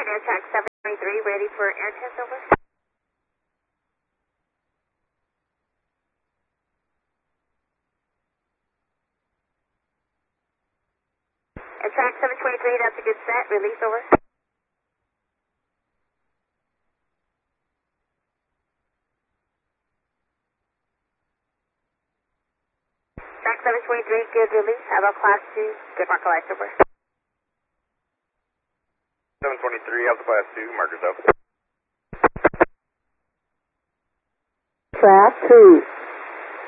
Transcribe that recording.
air track 723, ready for air test, over. Air track 723, that's a good set, release, over. Track 723, good release, how about class 2, good marker lights, over. 723, Alpha Class 2, markers up. Track 2.